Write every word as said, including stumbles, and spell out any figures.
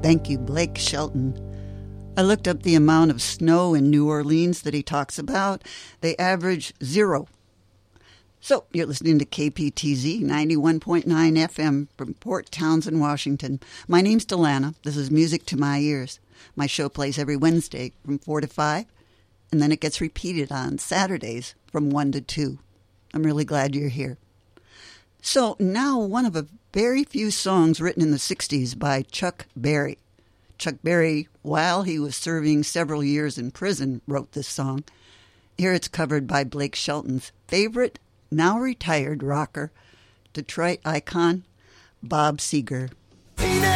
Thank you, Blake Shelton. I looked up the amount of snow in New Orleans that he talks about. They average zero. So, you're listening to K P T Z ninety-one point nine F M from Port Townsend, Washington. My name's Delana. This is Music to My Ears. My show plays every Wednesday from four to five, and then it gets repeated on Saturdays from one to two. I'm really glad you're here. So, now one of a very few songs written in the sixties by Chuck Berry. Chuck Berry, while he was serving several years in prison, wrote this song. Here it's covered by Blake Shelton's favorite, now retired rocker, Detroit icon, Bob Seger.